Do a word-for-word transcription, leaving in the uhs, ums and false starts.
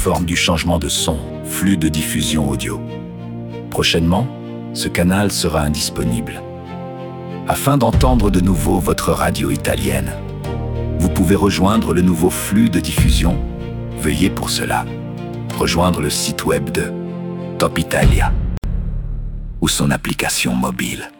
plateforme du changement de son, flux de diffusion audio. Prochainement, ce canal sera indisponible. Afin d'entendre de nouveau votre radio italienne, vous pouvez rejoindre le nouveau flux de diffusion. Veuillez pour cela rejoindre le site web de Top Italia ou son application mobile.